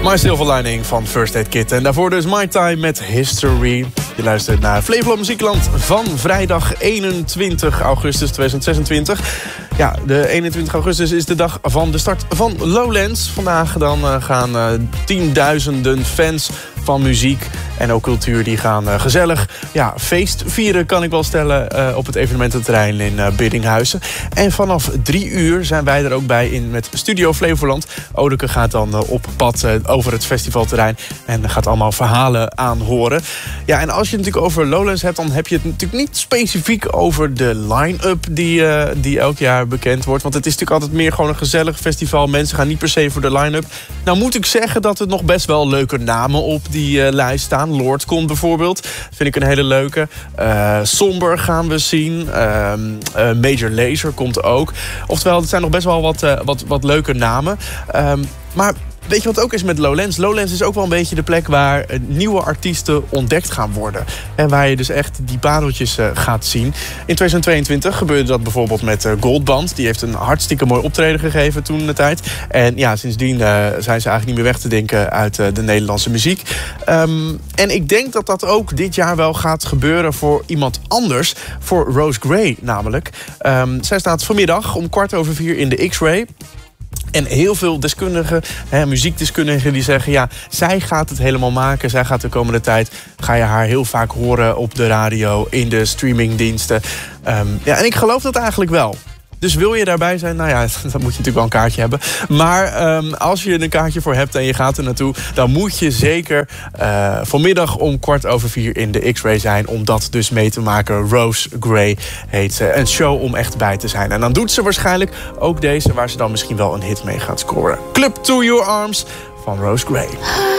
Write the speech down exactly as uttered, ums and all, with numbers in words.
My Silver Lining van First Aid Kit. En daarvoor dus My Time met History. Je luistert naar Flevoland Muziekland van vrijdag eenentwintig augustus tweeduizend zesentwintig. Ja, de eenentwintig augustus is de dag van de start van Lowlands. Vandaag dan uh, gaan uh, tienduizenden fans van muziek en ook cultuur, die gaan uh, gezellig ja, feest vieren, kan ik wel stellen, uh, op het evenemententerrein in uh, Biddinghuizen. En vanaf drie uur zijn wij er ook bij in met Studio Flevoland. Odeke gaat dan uh, op pad uh, over het festivalterrein en gaat allemaal verhalen aanhoren. Ja, en als je het natuurlijk over Lowlands hebt, dan heb je het natuurlijk niet specifiek over de line-up die, uh, die elk jaar bekend wordt. Want het is natuurlijk altijd meer gewoon een gezellig festival. Mensen gaan niet per se voor de line-up. Nou moet ik zeggen dat er nog best wel leuke namen op die uh, lijst staan. Lord komt bijvoorbeeld. Vind ik een hele leuke. Uh, Somber gaan we zien. Uh, uh, Major Lazer komt ook. Oftewel, het zijn nog best wel wat, uh, wat, wat leuke namen. Um, maar weet je wat ook is met Lowlands? Lowlands is ook wel een beetje de plek waar nieuwe artiesten ontdekt gaan worden. En waar je dus echt die pareltjes uh, gaat zien. In tweeduizend tweeëntwintig gebeurde dat bijvoorbeeld met uh, Goldband. Die heeft een hartstikke mooi optreden gegeven toen de tijd. En ja, sindsdien uh, zijn ze eigenlijk niet meer weg te denken uit uh, de Nederlandse muziek. Um, en ik denk dat dat ook dit jaar wel gaat gebeuren voor iemand anders. Voor Rose Gray namelijk. Um, zij staat vanmiddag om kwart over vier in de X-Ray. En heel veel deskundigen, hè, muziekdeskundigen, die zeggen, ja, zij gaat het helemaal maken. Zij gaat de komende tijd, ga je haar heel vaak horen op de radio, in de streamingdiensten. Um, ja, en ik geloof dat eigenlijk wel. Dus wil je daarbij zijn? Nou ja, dan moet je natuurlijk wel een kaartje hebben. Maar um, als je er een kaartje voor hebt en je gaat er naartoe, dan moet je zeker uh, vanmiddag om kwart over vier in de X-Ray zijn. Om dat dus mee te maken. Rose Gray heet ze. Een show om echt bij te zijn. En dan doet ze waarschijnlijk ook deze, waar ze dan misschien wel een hit mee gaat scoren. Club to Your Arms van Rose Gray.